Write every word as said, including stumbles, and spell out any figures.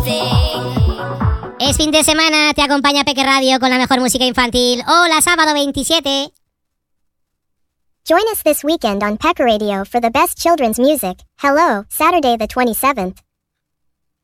Es fin de semana, te acompaña Peque Radio con la mejor música infantil. Hola, sábado veintisiete. Join us this weekend on Peck Radio for the best children's music. Hello, Saturday the twenty-seventh.